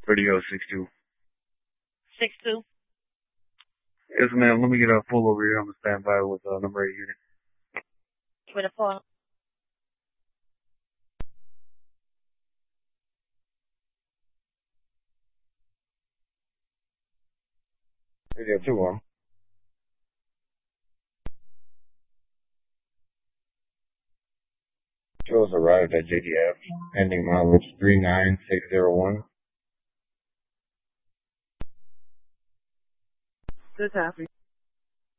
Radio 62. 6-2. Yes, ma'am. Let me get a full over here. I'm going to stand by with number 8 unit. With a 4. Radio 2-1. Joe's arrived at JDF, ending mileage 39601. Good copy.